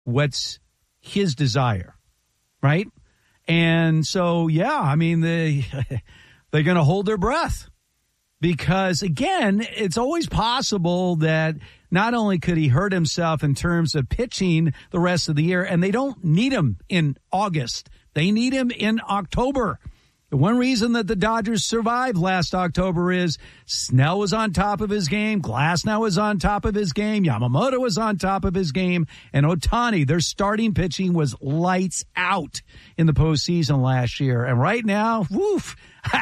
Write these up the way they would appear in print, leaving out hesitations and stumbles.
what's his desire, right? And so, yeah, I mean, they're going to hold their breath because, again, it's always possible that not only could he hurt himself in terms of pitching the rest of the year, and they don't need him in August. They need him in October. The one reason that the Dodgers survived last October is Snell was on top of his game, Glasnow was on top of his game, Yamamoto was on top of his game, and Ohtani, their starting pitching was lights out in the postseason last year. And right now, woof,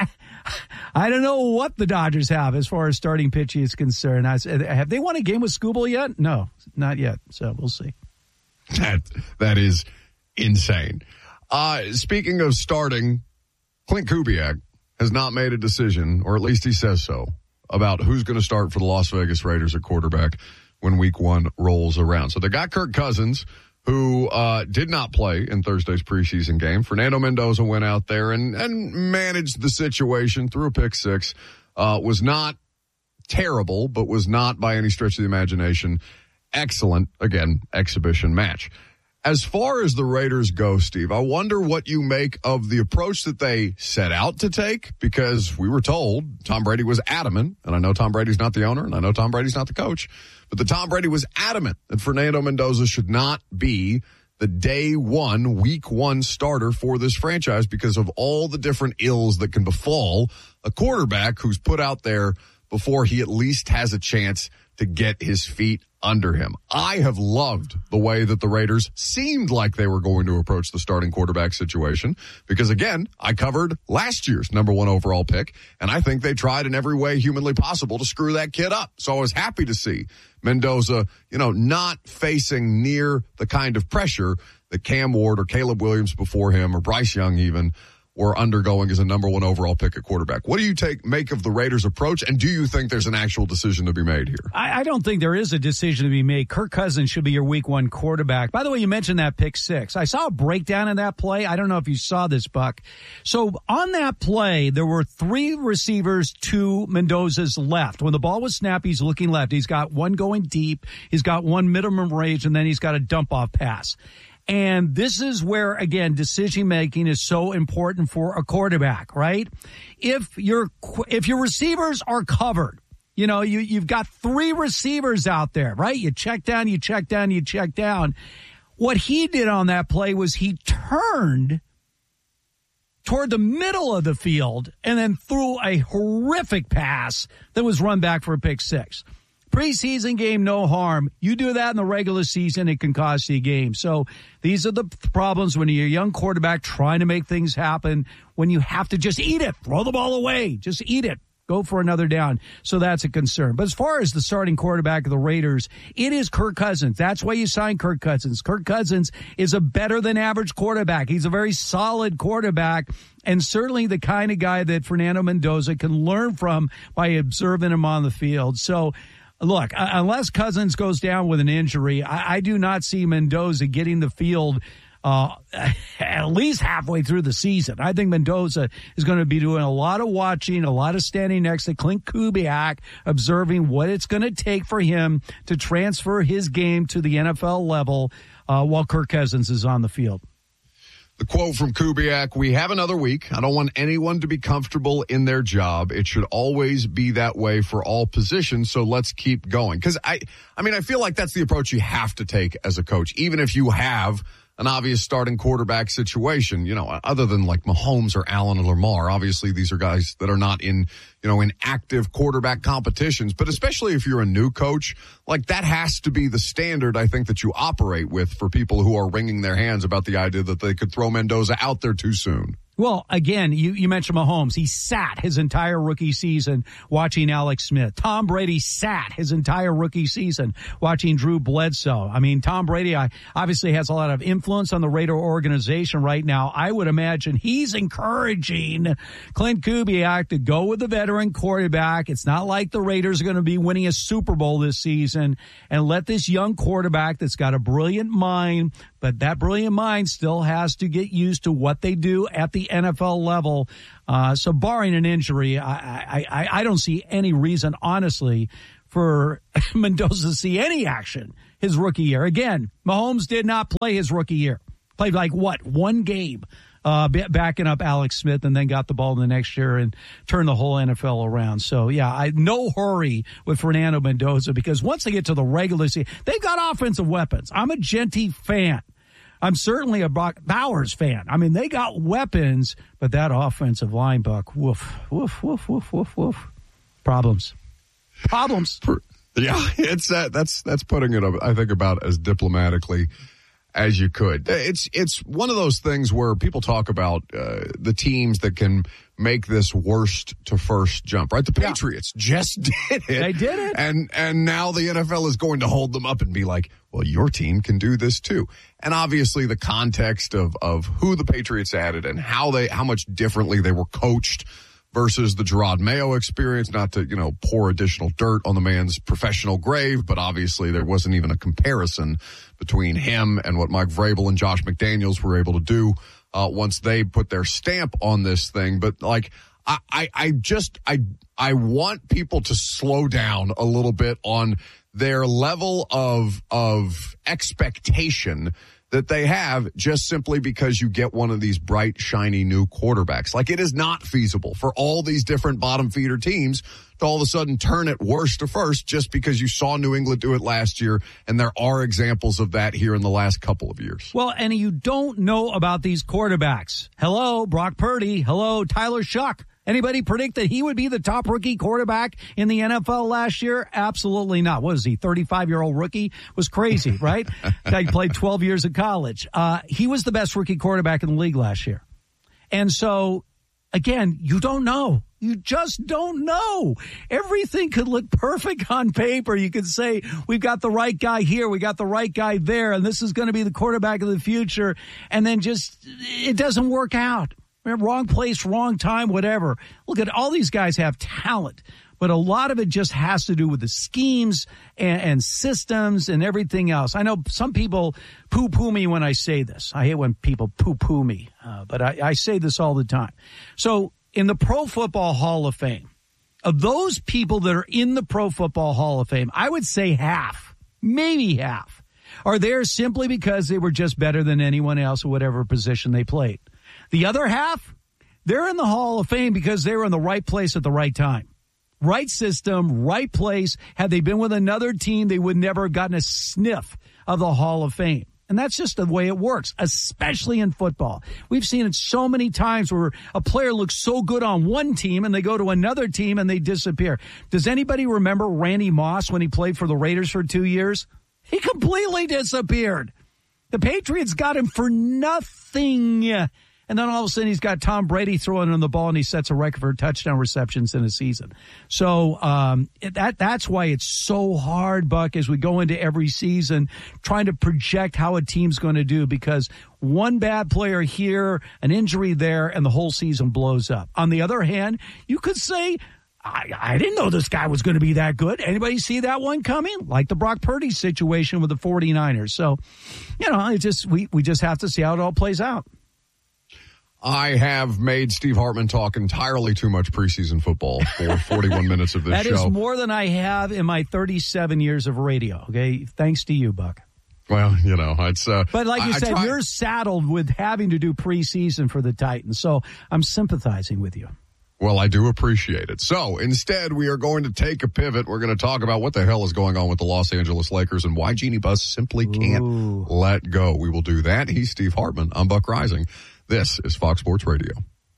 I don't know what the Dodgers have as far as starting pitching is concerned. Have they won a game with Skubal yet? No, not yet. So we'll see. That is insane. Speaking of starting, Clint Kubiak has not made a decision, or at least he says so, about who's going to start for the Las Vegas Raiders at quarterback when week 1 rolls around. So they got Kirk Cousins, who did not play in Thursday's preseason game. Fernando Mendoza went out there and managed the situation, threw a pick 6. Was not terrible, but was not by any stretch of the imagination excellent, again, exhibition match. As far as the Raiders go, Steve, I wonder what you make of the approach that they set out to take, because we were told Tom Brady was adamant, and I know Tom Brady's not the owner, and I know Tom Brady's not the coach, but the Tom Brady was adamant that Fernando Mendoza should not be the day 1, week 1 starter for this franchise because of all the different ills that can befall a quarterback who's put out there before he at least has a chance to get his feet under him. I have loved the way that the Raiders seemed like they were going to approach the starting quarterback situation because, again, I covered last year's number 1 overall pick, and I think they tried in every way humanly possible to screw that kid up. So I was happy to see Mendoza, not facing near the kind of pressure that Cam Ward or Caleb Williams before him or Bryce Young even were undergoing as a number 1 overall pick at quarterback. What do you make of the Raiders' approach, and do you think there's an actual decision to be made here? I don't think there is a decision to be made. Kirk Cousins should be your week 1 quarterback. By the way, you mentioned that pick 6. I saw a breakdown of that play. I don't know if you saw this, Buck. So on that play, there were 3 receivers to Mendoza's left. When the ball was snapped, he's looking left. He's got 1 going deep. He's got 1 minimum range, and then he's got a dump-off pass. And this is where, again, decision-making is so important for a quarterback, right? If your receivers are covered, you've got 3 receivers out there, right? You check down, you check down, you check down. What he did on that play was he turned toward the middle of the field and then threw a horrific pass that was run back for a pick 6. Preseason game, no harm. You do that in the regular season, it can cost you a game. So these are the problems when you're a young quarterback trying to make things happen, when you have to just eat it, throw the ball away, just eat it, go for another down. So that's a concern. But as far as the starting quarterback of the Raiders, it is Kirk Cousins. That's why you signed Kirk Cousins. Kirk Cousins is a better than average quarterback. He's a very solid quarterback, and certainly the kind of guy that Fernando Mendoza can learn from by observing him on the field. So, look, unless Cousins goes down with an injury, I do not see Mendoza getting the field at least halfway through the season. I think Mendoza is going to be doing a lot of watching, a lot of standing next to Clint Kubiak, observing what it's going to take for him to transfer his game to the NFL level while Kirk Cousins is on the field. The quote from Kubiak, "We have another week. I don't want anyone to be comfortable in their job. It should always be that way for all positions, so let's keep going." Because, I feel like that's the approach you have to take as a coach, even if you have an obvious starting quarterback situation, other than like Mahomes or Allen or Lamar. Obviously, these are guys that are not in active quarterback competitions. But especially if you're a new coach, like that has to be the standard, I think, that you operate with for people who are wringing their hands about the idea that they could throw Mendoza out there too soon. Well, again, you mentioned Mahomes. He sat his entire rookie season watching Alex Smith. Tom Brady sat his entire rookie season watching Drew Bledsoe. I mean, Tom Brady obviously has a lot of influence on the Raider organization right now. I would imagine he's encouraging Clint Kubiak to go with the veteran quarterback. It's not like the Raiders are going to be winning a Super Bowl this season, and let this young quarterback that's got a brilliant mind, but that brilliant mind still has to get used to what they do at the NFL level. So barring an injury, I don't see any reason, honestly, for Mendoza to see any action his rookie year. Again, Mahomes did not play his rookie year. Played one game, backing up Alex Smith, and then got the ball the next year and turned the whole NFL around. So, yeah, no hurry with Fernando Mendoza, because once they get to the regular season, they've got offensive weapons. I'm a Genty fan. I'm certainly a Brock Bowers fan. I mean, they got weapons, but that offensive line, Buck, woof, woof, woof, woof, woof, woof. Problems. Yeah, it's that's putting it, I think, about as diplomatically as you could. It's one of those things where people talk about the teams that can make this worst to first jump, right? The Patriots just did it. They did it. And now the NFL is going to hold them up and be like, well, your team can do this too. And obviously the context of who the Patriots added and how much differently they were coached versus the Gerard Mayo experience, not to, pour additional dirt on the man's professional grave, but obviously there wasn't even a comparison between him and what Mike Vrabel and Josh McDaniels were able to do once they put their stamp on this thing. But I want people to slow down a little bit on their level of expectation that they have just simply because you get one of these bright, shiny new quarterbacks. Like, it is not feasible for all these different bottom feeder teams to all of a sudden turn it worst to first just because you saw New England do it last year, and there are examples of that here in the last couple of years. Well, and you don't know about these quarterbacks. Hello, Brock Purdy. Hello, Tyler Shuck. Anybody predict that he would be the top rookie quarterback in the NFL last year? Absolutely not. What is he, 35-year-old rookie? Was crazy, right? Guy played 12 years of college. He was the best rookie quarterback in the league last year. And so, again, you don't know. You just don't know. Everything could look perfect on paper. You could say, we've got the right guy here, we got the right guy there, and this is going to be the quarterback of the future. And then it doesn't work out. Wrong place, wrong time, whatever. Look at all these guys have talent, but a lot of it just has to do with the schemes and systems and everything else. I know some people poo-poo me when I say this. I hate when people poo-poo me, but I say this all the time. So in the Pro Football Hall of Fame, of those people that are in the Pro Football Hall of Fame, I would say half, maybe half, are there simply because they were just better than anyone else at whatever position they played. The other half, they're in the Hall of Fame because they were in the right place at the right time. Right system, right place. Had they been with another team, they would never have gotten a sniff of the Hall of Fame. And that's just the way it works, especially in football. We've seen it so many times where a player looks so good on one team and they go to another team and they disappear. Does anybody remember Randy Moss when he played for the Raiders for 2 years? He completely disappeared. The Patriots got him for nothing. And then all of a sudden he's got Tom Brady throwing him the ball and he sets a record for touchdown receptions in a season. So that's why it's so hard, Buck, as we go into every season trying to project how a team's going to do, because one bad player here, an injury there, and the whole season blows up. On the other hand, you could say, I didn't know this guy was going to be that good. Anybody see that one coming? Like the Brock Purdy situation with the 49ers. So, we just have to see how it all plays out. I have made Steve Hartman talk entirely too much preseason football for 41 minutes of this show. That is more than I have in my 37 years of radio, okay? Thanks to you, Buck. Well, it's... but like you said, you're saddled with having to do preseason for the Titans, so I'm sympathizing with you. Well, I do appreciate it. So instead, we are going to take a pivot. We're going to talk about what the hell is going on with the Los Angeles Lakers and why Jeanie Buss simply can't let go. We will do that. He's Steve Hartman. I'm Buck Rising. This is Fox Sports Radio.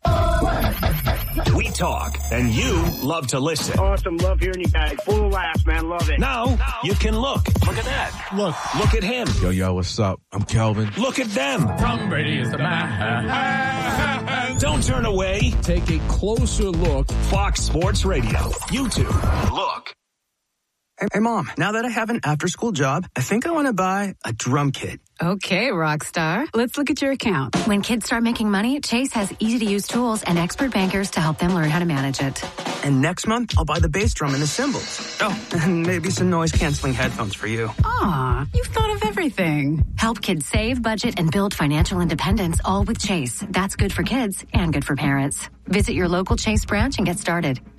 We talk, and you love to listen. Awesome. Love hearing you guys. Full of laughs, man. Love it. Now, you can look. Look at that. Look at him. Yo, what's up? I'm Kelvin. Look at them. Tom Brady is the man. Don't turn away. Take a closer look. Fox Sports Radio. YouTube. Look. Hey, Mom, now that I have an after-school job, I think I want to buy a drum kit. Okay, Rockstar. Let's look at your account. When kids start making money, Chase has easy-to-use tools and expert bankers to help them learn how to manage it. And next month, I'll buy the bass drum and the cymbals. Oh, and maybe some noise-canceling headphones for you. Aw, you've thought of everything. Help kids save, budget, and build financial independence, all with Chase. That's good for kids and good for parents. Visit your local Chase branch and get started.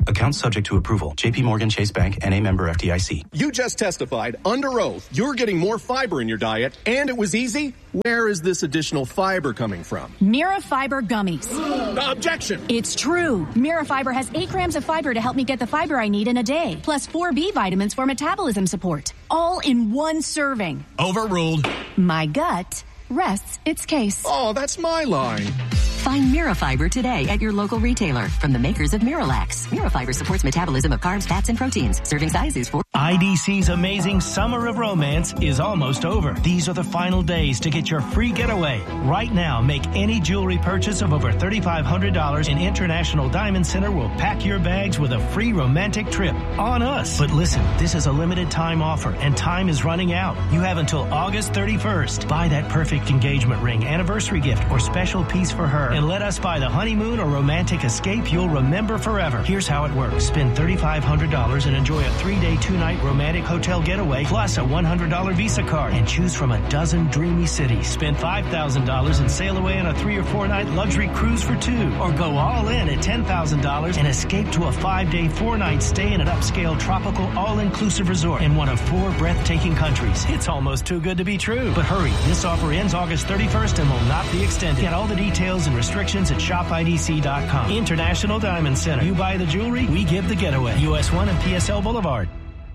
Account subject to approval. J.P. Morgan Chase Bank, N.A. member FDIC. You just testified under oath you're getting more fiber in your diet, and it was easy. Where is this additional fiber coming from? Mira Fiber Gummies. Objection. It's true. Mira Fiber has 8 grams of fiber to help me get the fiber I need in a day, plus 4 B vitamins for metabolism support. All in one serving. Overruled. My gut rests its case. Oh, that's my line. Find Mirafiber today at your local retailer from the makers of Miralax. Mirafiber supports metabolism of carbs, fats, and proteins. Serving size is 4. IDC's amazing Summer of Romance is almost over. These are the final days to get your free getaway. Right now, make any jewelry purchase of over $3,500 and International Diamond Center will pack your bags with a free romantic trip on us. But listen, this is a limited time offer and time is running out. You have until August 31st. Buy that perfect engagement ring, anniversary gift, or special piece for her. And let us buy the honeymoon or romantic escape you'll remember forever. Here's how it works. Spend $3,500 and enjoy a 3-day, 2-night romantic hotel getaway plus a $100 Visa card and choose from a dozen dreamy cities. Spend $5,000 and sail away on a 3- or 4-night luxury cruise for 2. Or go all in at $10,000 and escape to a 5-day, 4-night stay in an upscale tropical all-inclusive resort in one of 4 breathtaking countries. It's almost too good to be true. But hurry, this offer ends August 31st and will not be extended. Get all the details and restrictions at shopidc.com. International Diamond Center. You buy the jewelry, we give the getaway. US 1 and PSL Boulevard.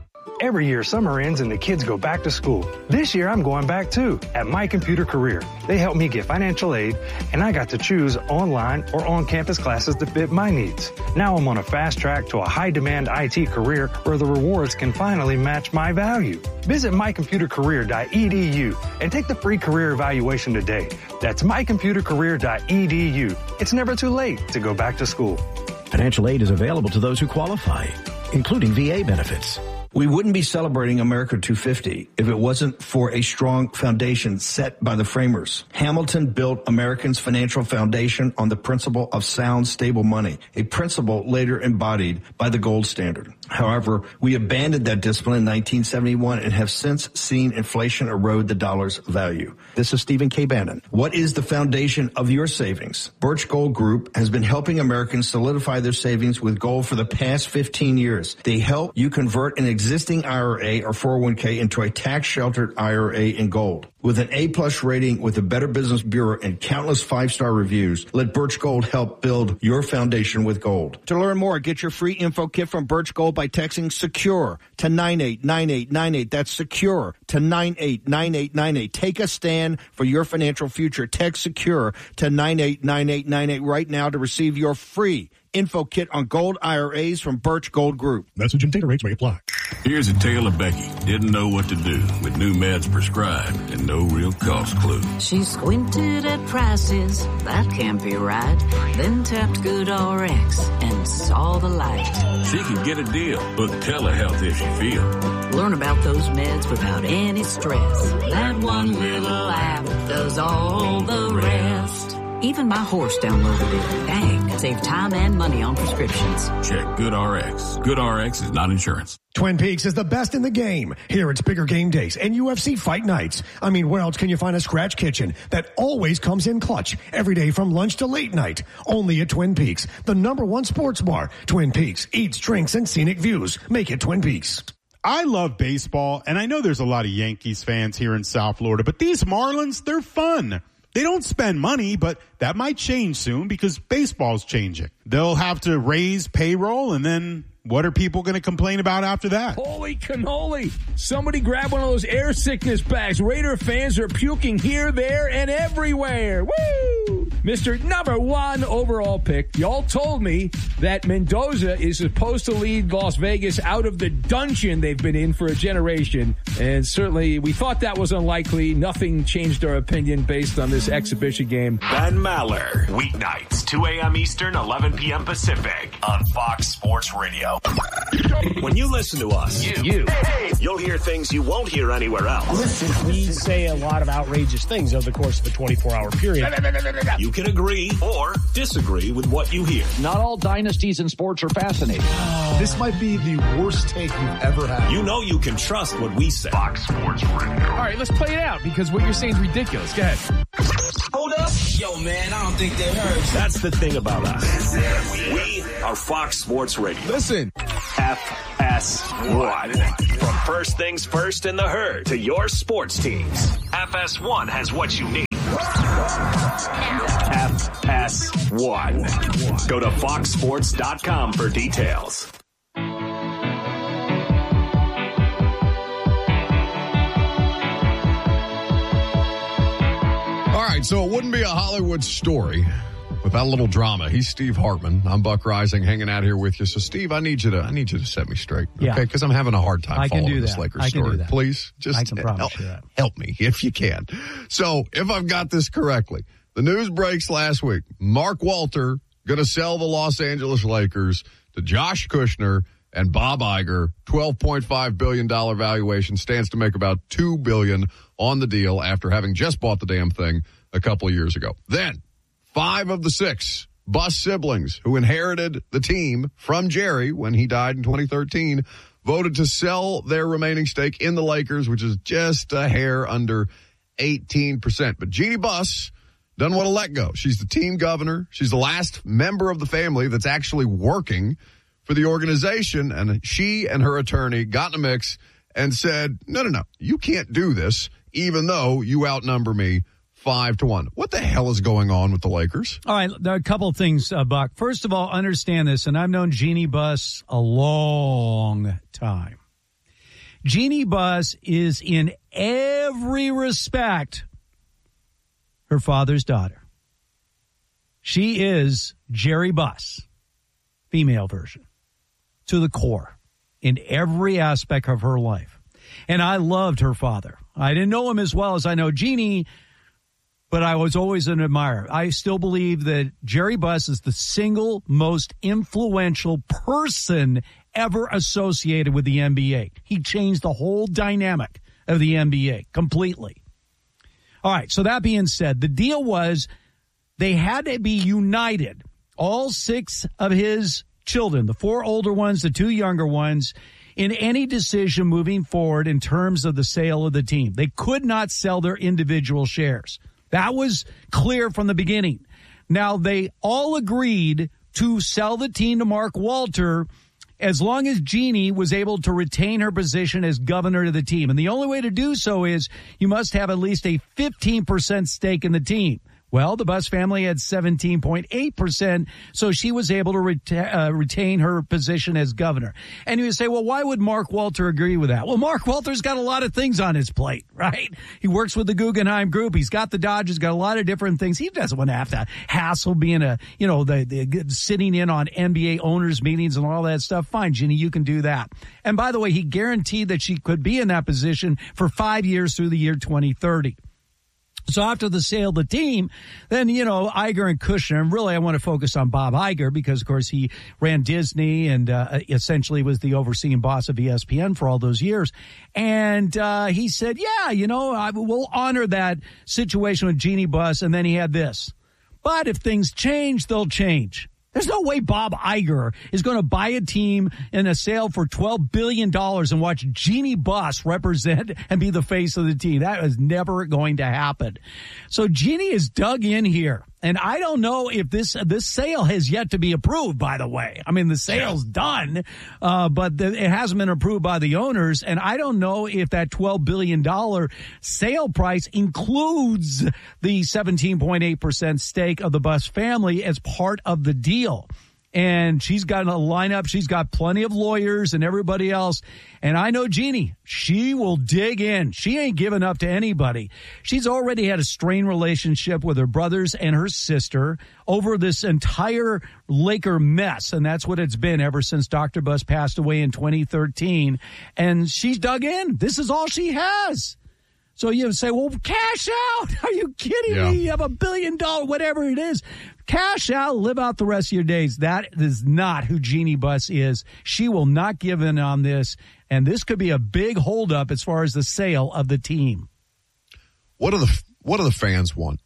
Every year, summer ends and the kids go back to school. This year, I'm going back too at My Computer Career. They helped me get financial aid, and I got to choose online or on-campus classes that fit my needs. Now I'm on a fast track to a high-demand IT career where the rewards can finally match my value. Visit mycomputercareer.edu and take the free career evaluation today. That's mycomputercareer.edu. It's never too late to go back to school. Financial aid is available to those who qualify, including VA benefits. We wouldn't be celebrating America 250 if it wasn't for a strong foundation set by the framers. Hamilton built Americans' financial foundation on the principle of sound, stable money, a principle later embodied by the gold standard. However, we abandoned that discipline in 1971 and have since seen inflation erode the dollar's value. This is Stephen K. Bannon. What is the foundation of your savings? Birch Gold Group has been helping Americans solidify their savings with gold for the past 15 years. They help you convert an existing IRA or 401k into a tax-sheltered IRA in gold. With an A-plus rating with the Better Business Bureau and countless 5-star reviews, let Birch Gold help build your foundation with gold. To learn more, get your free info kit from Birch Gold by texting SECURE to 989898. That's SECURE to 989898. Take a stand for your financial future. Text SECURE to 989898 right now to receive your free info kit on gold IRAs from Birch Gold Group. Message and data rates may apply. Here's a tale of Becky. Didn't know what to do with new meds prescribed and no real cost clue. She squinted at prices, that can't be right. Then tapped GoodRx and saw the light. She could get a deal. Book telehealth if she feels. Learn about those meds without any stress. That one little app does all the rest. Even my horse downloaded it. Dang, save time and money on prescriptions. Check GoodRx. GoodRx is not insurance. Twin Peaks is the best in the game. Here it's bigger game days and UFC fight nights. I mean, where else can you find a scratch kitchen that always comes in clutch every day from lunch to late night? Only at Twin Peaks, the #1 sports bar. Twin Peaks, eats, drinks, and scenic views. Make it Twin Peaks. I love baseball, and I know there's a lot of Yankees fans here in South Florida, but these Marlins, they're fun. They don't spend money, but that might change soon because baseball's changing. They'll have to raise payroll, and then what are people going to complain about after that? Holy cannoli. Somebody grab one of those air sickness bags. Raider fans are puking here, there, and everywhere. Woo! Mr. #1 overall pick. Y'all told me that Mendoza is supposed to lead Las Vegas out of the dungeon they've been in for a generation. And certainly we thought that was unlikely. Nothing changed our opinion based on this exhibition game. Ben Maller, weeknights, 2 a.m. Eastern, 11 p.m. Pacific on Fox Sports Radio. When you listen to us, you'll hear things you won't hear anywhere else. We say a lot of outrageous things over the course of a 24-hour period. You can agree or disagree with what you hear. Not all dynasties in sports are fascinating. This might be the worst take you've ever had. You know you can trust what we say. Fox Sports Radio. All right, let's play it out because what you're saying is ridiculous. Go ahead. Hold up. Yo, man, I don't think they heard. That's the thing about us. We are Fox Sports Radio. Listen. FS1. From first things first in the herd to your sports teams, FS1 has what you need. FS1. Go to foxsports.com for details. All right, so it wouldn't be a Hollywood story without a little drama. He's Steve Hartman. I'm Buck Rising, hanging out here with you. So, Steve, I need you to set me straight, okay? Because I'm having a hard time following this Lakers story. Please, just I can promise you that. Help me if you can. So, if I've got this correctly, the news breaks last week. Mark Walter going to sell the Los Angeles Lakers to Josh Kushner and Bob Iger. $12.5 billion valuation, stands to make about $2 billion on the deal after having just bought the damn thing a couple of years ago. Then 5 of the 6 Buss siblings who inherited the team from Jerry when he died in 2013 voted to sell their remaining stake in the Lakers, which is just a hair under 18%. But Jeannie Buss doesn't want to let go. She's the team governor. She's the last member of the family that's actually working for the organization. And she and her attorney got in a mix and said, no, you can't do this, even though you outnumber me 5-1. What the hell is going on with the Lakers? All right, there are a couple of things, Buck. First of all, understand this, and I've known Jeannie Buss a long time. Jeannie Buss is in every respect her father's daughter. She is Jerry Buss, female version, to the core in every aspect of her life. And I loved her father. I didn't know him as well as I know Jeannie, but I was always an admirer. I still believe that Jerry Buss is the single most influential person ever associated with the NBA. He changed the whole dynamic of the NBA completely. All right, so that being said, the deal was they had to be united. All 6 of his children, the 4 older ones, the 2 younger ones, in any decision moving forward in terms of the sale of the team. They could not sell their individual shares. That was clear from the beginning. Now, they all agreed to sell the team to Mark Walter as long as Jeannie was able to retain her position as governor of the team. And the only way to do so is you must have at least a 15% stake in the team. Well, the Buss family had 17.8%, so she was able to retain her position as governor. And you would say, well, why would Mark Walter agree with that? Well, Mark Walter's got a lot of things on his plate, right? He works with the Guggenheim Group. He's got the Dodgers, got a lot of different things. He doesn't want to have to hassle being the sitting in on NBA owners meetings and all that stuff. Fine, Ginny, you can do that. And by the way, he guaranteed that she could be in that position for 5 years through the year 2030. So after the sale of the team, then, Iger and Kushner, and really I want to focus on Bob Iger because, of course, he ran Disney and essentially was the overseeing boss of ESPN for all those years. And he said, we'll honor that situation with Jeannie Buss. And then he had this. But if things change, they'll change. There's no way Bob Iger is going to buy a team in a sale for $12 billion and watch Jeannie Buss represent and be the face of the team. That is never going to happen. So Jeannie is dug in here. And I don't know if this sale has yet to be approved, by the way. I mean, the sale's done, but it hasn't been approved by the owners. And I don't know if that $12 billion sale price includes the 17.8% stake of the Buss family as part of the deal. And she's got a lineup. She's got plenty of lawyers and everybody else. And I know Jeannie, she will dig in. She ain't giving up to anybody. She's already had a strained relationship with her brothers and her sister over this entire Laker mess. And that's what it's been ever since Dr. Buss passed away in 2013. And she's dug in. This is all she has. So you say, well, cash out. Are you kidding me? You have $1 billion, whatever it is. Cash out, live out the rest of your days. That is not who Jeannie Buss is. She will not give in on this. And this could be a big holdup as far as the sale of the team. What do the fans want?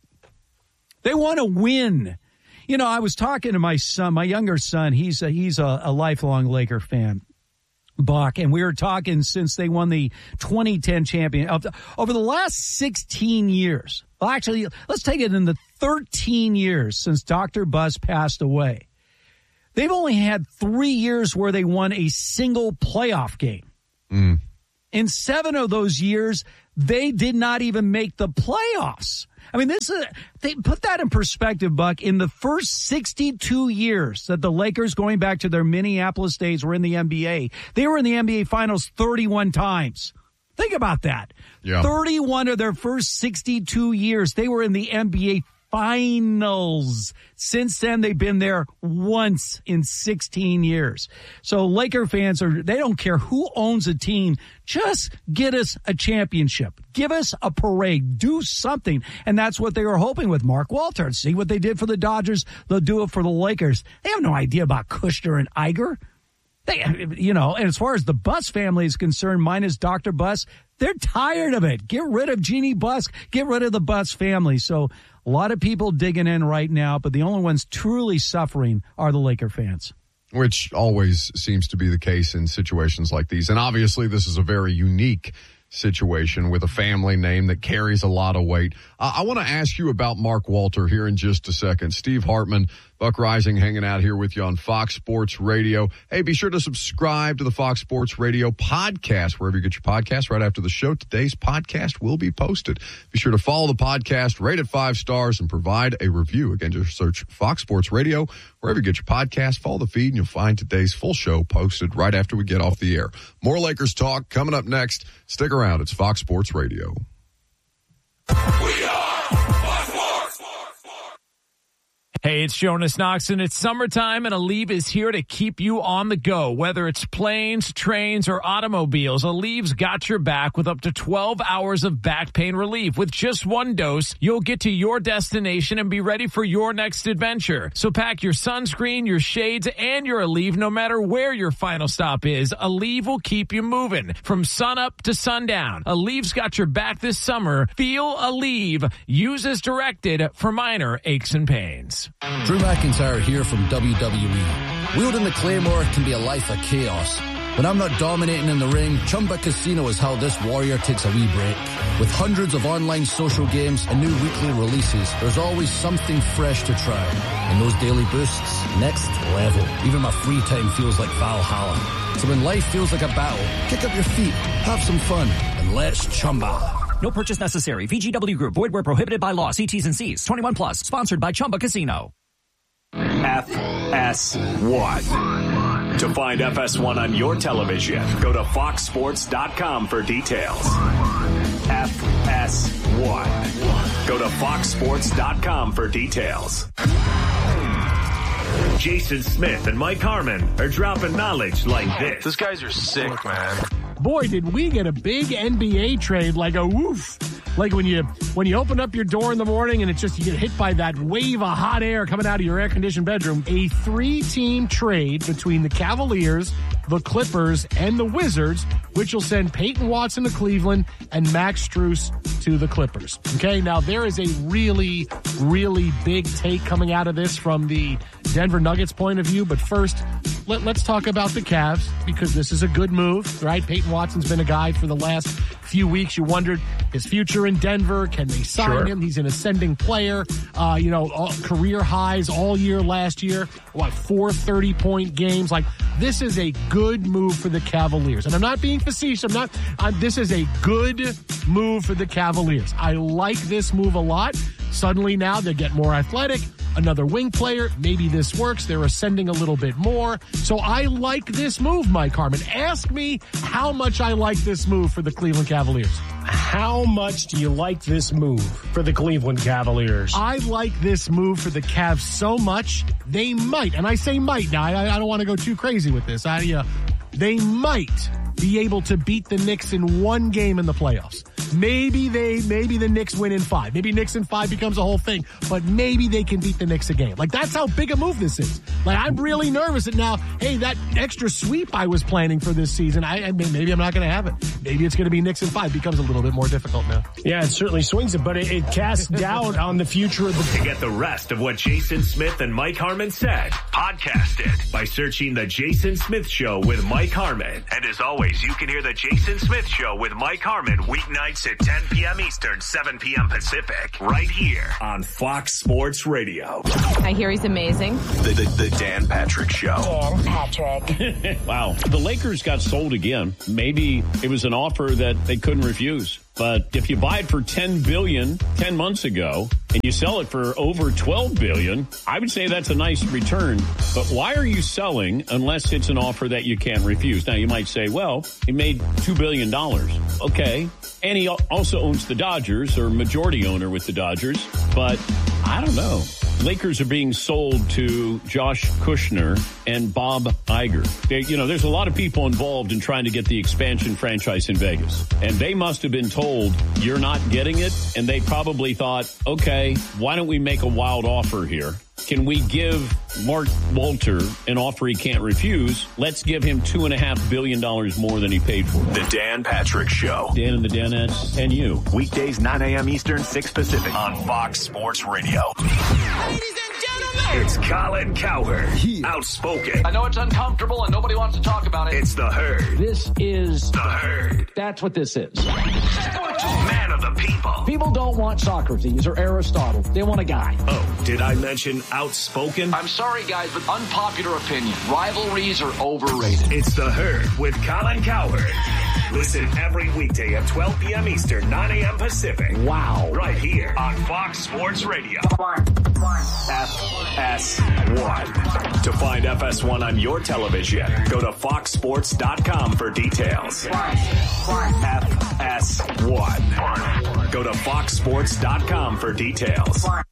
They want to win. I was talking to my son, my younger son. He's a lifelong Laker fan. Buck, and we were talking since they won the 2010 champion over the last 16 years. Well, actually, let's take it in the 13 years since Dr. Buss passed away. They've only had 3 years where they won a single playoff game. In 7 of those years, they did not even make the playoffs. I mean, they put that in perspective, Buck. In the first 62 years that the Lakers, going back to their Minneapolis days, were in the NBA, they were in the NBA Finals 31 times. Think about that. Yeah. 31 of their first 62 years, they were in the NBA Finals. Since then, they've been there once in 16 years. So Laker fans they don't care who owns a team. Just get us a championship. Give us a parade. Do something. And that's what they were hoping with Mark Walter. See what they did for the Dodgers. They'll do it for the Lakers. They have no idea about Kushner and Iger. And as far as the Buss family is concerned, minus Dr. Buss, they're tired of it. Get rid of Jeannie Buss. Get rid of the Buss family. So a lot of people digging in right now, but the only ones truly suffering are the Laker fans. Which always seems to be the case in situations like these. And obviously this is a very unique situation with a family name that carries a lot of weight. I want to ask you about Mark Walter here in just a second. Steve Hartman, Buck Rising, hanging out here with you on Fox Sports Radio. Hey, be sure to subscribe to the Fox Sports Radio podcast, wherever you get your podcasts. Right after the show, today's podcast will be posted. Be sure to follow the podcast, rate it 5 stars, and provide a review. Again, just search Fox Sports Radio, wherever you get your podcast. Follow the feed, and you'll find today's full show posted right after we get off the air. More Lakers talk coming up next. Stick around. It's Fox Sports Radio. Hey, it's Jonas Knoxon. It's summertime and Aleve is here to keep you on the go. Whether it's planes, trains, or automobiles, Aleve's got your back with up to 12 hours of back pain relief. With just 1 dose, you'll get to your destination and be ready for your next adventure. So pack your sunscreen, your shades, and your Aleve no matter where your final stop is. Aleve will keep you moving from sun up to sundown. Aleve's got your back this summer. Feel Aleve. Use as directed for minor aches and pains. Drew McIntyre here from WWE. Wielding the Claymore can be a life of chaos. When I'm not dominating in the ring, Chumba Casino is how this warrior takes a wee break. With hundreds of online social games and new weekly releases, there's always something fresh to try. And those daily boosts, next level. Even my free time feels like Valhalla. So when life feels like a battle, kick up your feet, have some fun, and let's Chumba. No purchase necessary. VGW Group. Void where prohibited by law. See T's and C's. 21 plus. Sponsored by Chumba Casino. FS1. To find FS1 on your television, go to foxsports.com for details. FS1. Go to foxsports.com for details. Jason Smith and Mike Harmon are dropping knowledge like this. These guys are sick, man. Boy, did we get a big NBA trade, like a woof. Like when you open up your door in the morning and it's just you get hit by that wave of hot air coming out of your air-conditioned bedroom. A 3-team trade between the Cavaliers, the Clippers, and the Wizards, which will send Peyton Watson to Cleveland and Max Strus to the Clippers. Okay, now there is a really, really big take coming out of this from the Denver Nuggets point of view. But first, let's talk about the Cavs, because this is a good move, right? Peyton Watson's been a guy for the last few weeks. You wondered his future in Denver. Can they sign him? He's an ascending player. Career highs all year last year. 4 30-point games. Like, this is a good move for the Cavaliers. And I'm not being facetious. This is a good move for the Cavaliers. I like this move a lot. Suddenly now they get more athletic. Another wing player. Maybe this works. They're ascending a little bit more. So I like this move, Mike Harmon. Ask me how much I like this move for the Cleveland Cavaliers. How much do you like this move for the Cleveland Cavaliers? I like this move for the Cavs so much, they might, and I say might now, I don't want to go too crazy with this. They might be able to beat the Knicks in 1 game in the playoffs. Maybe the Knicks win in 5. Maybe Knicks in 5 becomes a whole thing, but maybe they can beat the Knicks a game. Like, that's how big a move this is. Like, I'm really nervous that now, hey, that extra sweep I was planning for this season, maybe I'm not going to have it. Maybe it's going to be Knicks in 5. Becomes a little bit more difficult now. Yeah, it certainly swings it, but it casts doubt on the future of the... To get the rest of what Jason Smith and Mike Harmon said, podcast it by searching The Jason Smith Show with Mike Harmon. And as always, Weekdays, you can hear the Jason Smith Show with Mike Harmon weeknights at 10 p.m. Eastern, 7 p.m. Pacific, right here on Fox Sports Radio. I hear he's amazing. The Dan Patrick Show. Dan Patrick. Wow. The Lakers got sold again. Maybe it was an offer that they couldn't refuse. But if you buy it for $10 billion 10 months ago and you sell it for over $12 billion, I would say that's a nice return. But why are you selling unless it's an offer that you can't refuse? Now, you might say, well, he made $2 billion. Okay. And he also owns the Dodgers, or majority owner with the Dodgers. But I don't know. Lakers are being sold to Josh Kushner and Bob Iger. There's a lot of people involved in trying to get the expansion franchise in Vegas. And they must have been told, you're not getting it. And they probably thought, okay, why don't we make a wild offer here? Can we give Mark Walter an offer he can't refuse? Let's give him $2.5 billion more than he paid for. The Dan Patrick Show. Dan and the Danettes and you. Weekdays, 9 a.m. Eastern, 6 Pacific on Fox Sports Radio. Ladies and gentlemen, it's Colin Cowherd. Outspoken. I know it's uncomfortable and nobody wants to talk about it. It's the Herd. This is the Herd. That's what this is. Man of the people. People don't want Socrates or Aristotle. They want a guy. Oh, did I mention outspoken? I'm sorry, guys, but unpopular opinion. Rivalries are overrated. It's the Herd with Colin Cowherd. Listen every weekday at 12 p.m. Eastern, 9 a.m. Pacific. Wow. Right here on Fox Sports Radio. FS1. To find FS1 on your television, go to foxsports.com for details. FS1. Go to foxsports.com for details.